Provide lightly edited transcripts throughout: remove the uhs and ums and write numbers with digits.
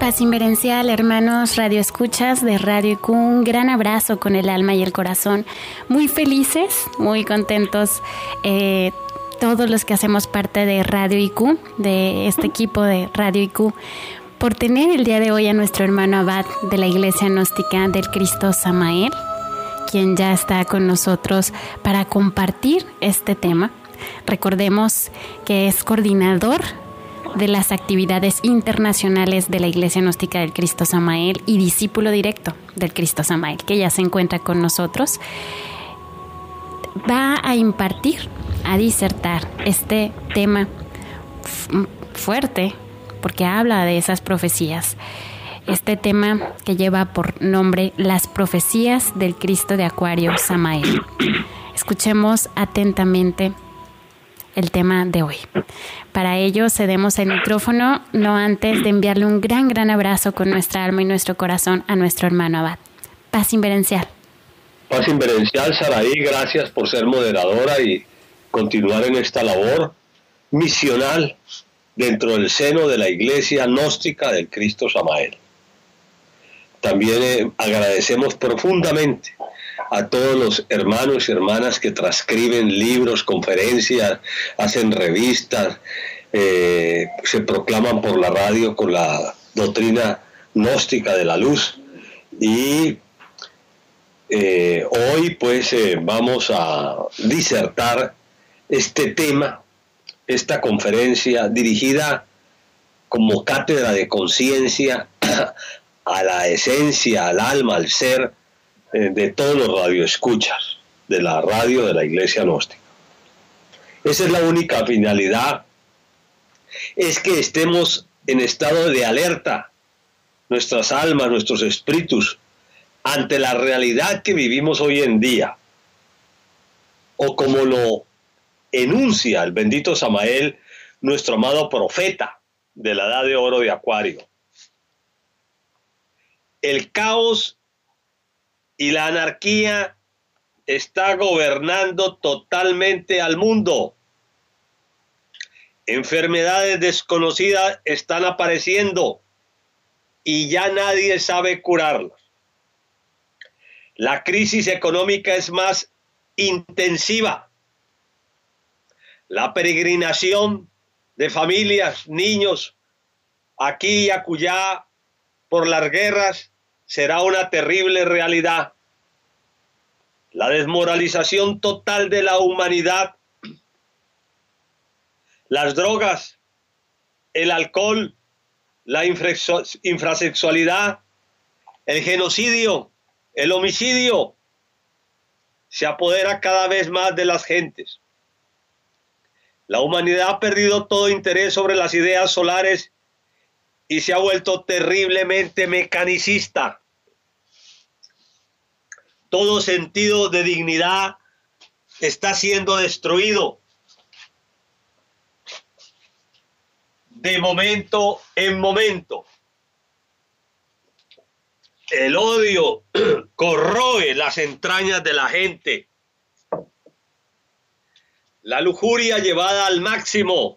Paz inverencial, hermanos Radio Escuchas de Radio IQ, un gran abrazo con el alma y el corazón. Muy felices, muy contentos todos los que hacemos parte de Radio IQ, de este equipo de Radio IQ, por tener el día de hoy a nuestro hermano abad de la Iglesia Gnóstica del Cristo Samael, quien ya está con nosotros para compartir este tema. Recordemos que es coordinador de las actividades internacionales de la Iglesia Gnóstica del Cristo Samael y discípulo directo del Cristo Samael, que ya se encuentra con nosotros. Va a impartir, a disertar este tema fuerte, porque habla de esas profecías. Este tema que lleva por nombre Las profecías del Cristo de Acuario Samael. Escuchemos atentamente el tema de hoy. Para ello cedemos el micrófono, no antes de enviarle un gran abrazo con nuestra alma y nuestro corazón a nuestro hermano abad. Paz inverencial. Paz inverencial, Saraí, gracias por ser moderadora y continuar en esta labor misional dentro del seno de la Iglesia Gnóstica del Cristo Samael. También agradecemos profundamente a todos los hermanos y hermanas que transcriben libros, conferencias, hacen revistas, se proclaman por la radio con la doctrina gnóstica de la luz. Y hoy pues vamos a disertar este tema, esta conferencia dirigida como cátedra de conciencia a la esencia, al alma, al ser de todos los radioescuchas de la radio de la Iglesia Gnóstica. Esa es la única finalidad, es que estemos en estado de alerta, nuestras almas, nuestros espíritus, ante la realidad que vivimos hoy en día, o como lo enuncia el bendito Samael, nuestro amado profeta de la edad de oro de Acuario. El caos y la anarquía está gobernando totalmente al mundo. Enfermedades desconocidas están apareciendo y ya nadie sabe curarlas. La crisis económica es más intensiva. La peregrinación de familias, niños, aquí y acullá por las guerras será una terrible realidad. La desmoralización total de la humanidad, las drogas, el alcohol, la infrasexualidad, el genocidio, el homicidio, se apodera cada vez más de las gentes. La humanidad ha perdido todo interés sobre las ideas solares y se ha vuelto terriblemente mecanicista. Todo sentido de dignidad está siendo destruido. De momento en momento. El odio corroe las entrañas de la gente. La lujuria llevada al máximo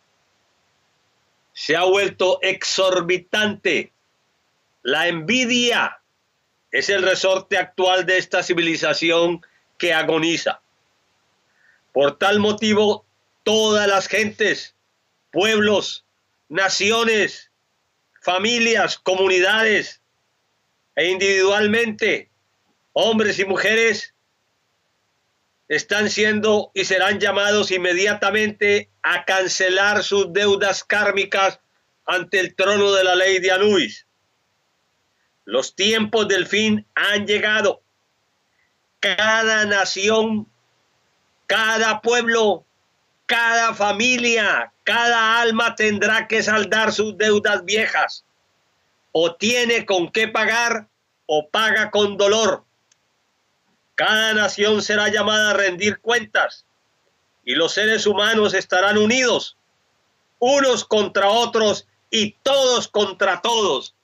se ha vuelto exorbitante. La envidia es el resorte actual de esta civilización que agoniza. Por tal motivo, todas las gentes, pueblos, naciones, familias, comunidades e individualmente, hombres y mujeres, están siendo y serán llamados inmediatamente a cancelar sus deudas kármicas ante el trono de la ley de Anubis. Los tiempos del fin han llegado. Cada nación, cada pueblo, cada familia, cada alma tendrá que saldar sus deudas viejas. O tiene con qué pagar o paga con dolor. Cada nación será llamada a rendir cuentas y los seres humanos estarán unidos, unos contra otros y todos contra todos.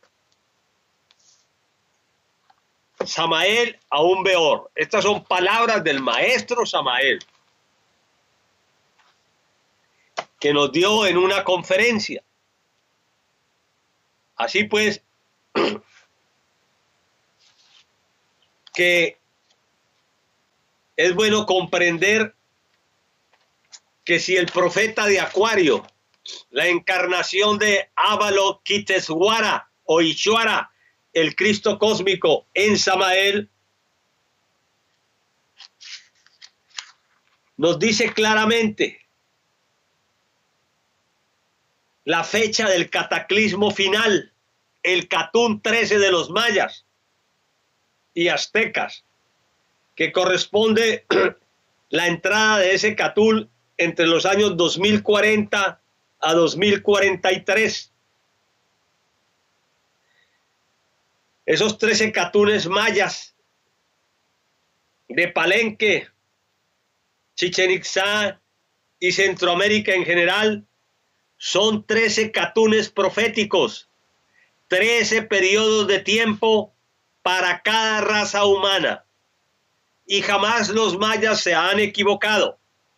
Samael aún peor. Estas son palabras del maestro Samael, que nos dio en una conferencia. Así pues, que es bueno comprender que si el profeta de Acuario, la encarnación de Avalokitesvara o Ishvara, el Cristo cósmico en Samael, nos dice claramente la fecha del cataclismo final, el Catún 13 de los mayas y aztecas, que corresponde la entrada de ese Catún entre los años 2040 a 2043. Esos 13 Catunes mayas de Palenque, Chichén Itzá y Centroamérica en general son 13 Catunes proféticos, 13 periodos de tiempo para cada raza humana. Y jamás los mayas se han equivocado.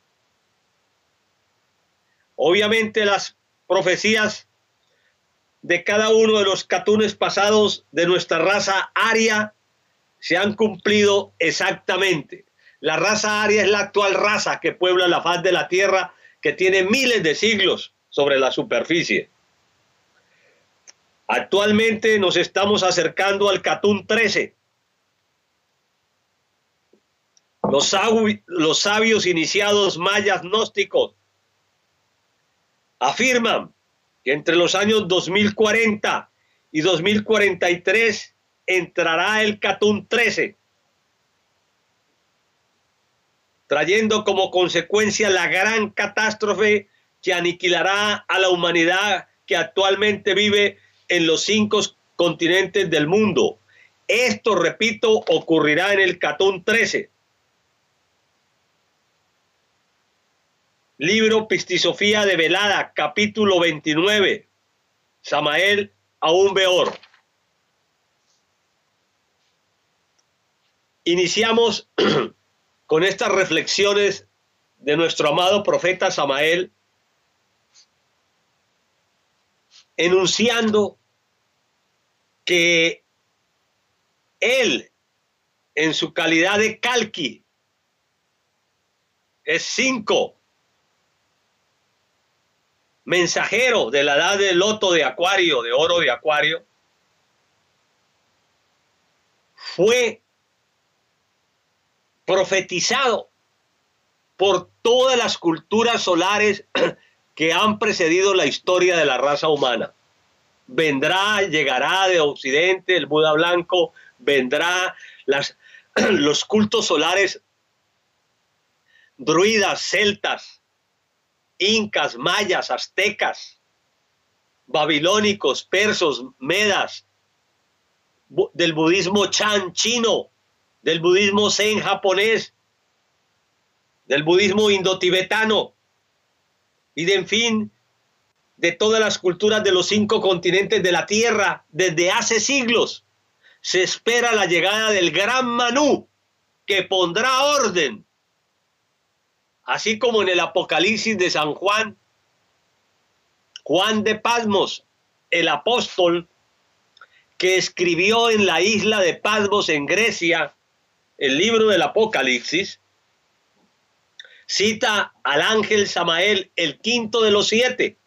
Obviamente las profecías de cada uno de los Catunes pasados de nuestra raza aria se han cumplido exactamente. La raza aria es la actual raza que puebla la faz de la tierra, que tiene miles de siglos sobre la superficie. Actualmente nos estamos acercando al Catún 13. Los sabios iniciados mayas gnósticos afirman que entre los años 2040 y 2043 entrará el Catún 13, trayendo como consecuencia la gran catástrofe que aniquilará a la humanidad que actualmente vive en los 5 continentes del mundo. Esto, repito, ocurrirá en el Catún 13. Libro Pistisofía de Velada, capítulo 29, Samael Aún Beor. Iniciamos con estas reflexiones de nuestro amado profeta Samael, enunciando que él, en su calidad de Kalki, es 5, mensajero de la edad de loto de Acuario, de oro de Acuario, fue profetizado por todas las culturas solares que han precedido la historia de la raza humana. Vendrá, llegará de Occidente el Buda blanco, vendrá los cultos solares druidas, celtas, incas, mayas, aztecas, babilónicos, persos, medas, del budismo Chan chino, del budismo Zen japonés, del budismo indotibetano y de, en fin, de todas las culturas de los 5 continentes de la tierra. Desde hace siglos se espera la llegada del gran Manú, que pondrá orden. Así como en el Apocalipsis de San Juan, Juan de Patmos, el apóstol que escribió en la isla de Patmos en Grecia el libro del Apocalipsis, cita al ángel Samael, el 5.º de los 7,